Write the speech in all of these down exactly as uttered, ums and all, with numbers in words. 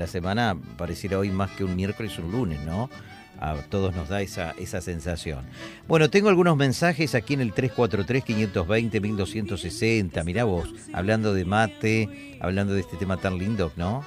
La semana pareciera hoy más que un miércoles, un lunes, ¿no? A todos nos da esa, esa sensación. Bueno, tengo algunos mensajes aquí en el tres cuatro tres, cinco dos cero, uno dos seis cero. Mirá vos, hablando de mate, hablando de este tema tan lindo, ¿no?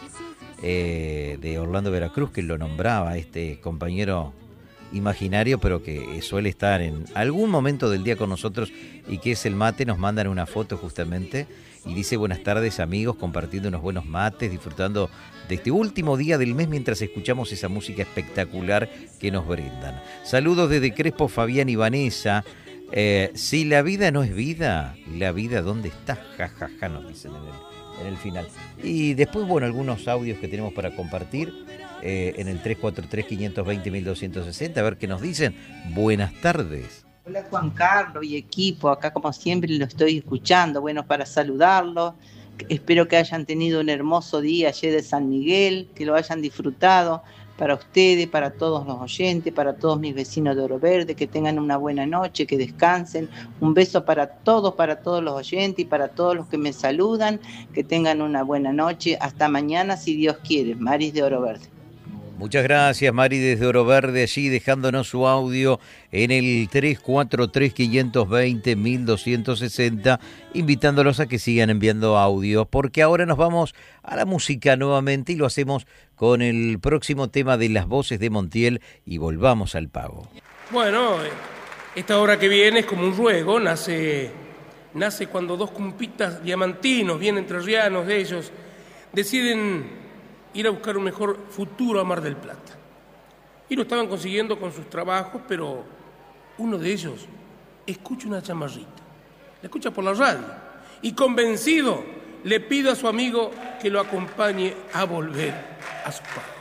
Eh, de Orlando Veracruz, que lo nombraba, este compañero imaginario, pero que suele estar en algún momento del día con nosotros y que es el mate. Nos mandan una foto justamente y dice: buenas tardes amigos, compartiendo unos buenos mates, disfrutando de este último día del mes mientras escuchamos esa música espectacular que nos brindan. Saludos desde Crespo, Fabián y Vanessa. Eh, si la vida no es vida, la vida ¿dónde está? Ja, ja, ja, nos dicen en el, en el final. Y después, bueno, algunos audios que tenemos para compartir eh, en el tres cuatro tres, cinco dos cero, uno dos seis cero. A ver qué nos dicen. Buenas tardes. Hola Juan Carlos y equipo, acá como siempre lo estoy escuchando, bueno, para saludarlo. Espero que hayan tenido un hermoso día ayer de San Miguel, que lo hayan disfrutado, para ustedes, para todos los oyentes, para todos mis vecinos de Oro Verde, que tengan una buena noche, que descansen. Un beso para todos, para todos los oyentes y para todos los que me saludan, que tengan una buena noche. Hasta mañana, si Dios quiere. Maris de Oro Verde. Muchas gracias, Mari, desde Oro Verde, allí dejándonos su audio en el tres cuatro tres, cinco dos cero, uno dos seis cero, invitándolos a que sigan enviando audios, porque ahora nos vamos a la música nuevamente y lo hacemos con el próximo tema de Las Voces de Montiel y volvamos al pago. Bueno, esta obra que viene es como un ruego, nace, nace cuando dos compitas diamantinos, bien entrerrianos de ellos, deciden ir a buscar un mejor futuro a Mar del Plata. Y lo estaban consiguiendo con sus trabajos, pero uno de ellos escucha una chamarrita, la escucha por la radio, y convencido le pide a su amigo que lo acompañe a volver a su padre.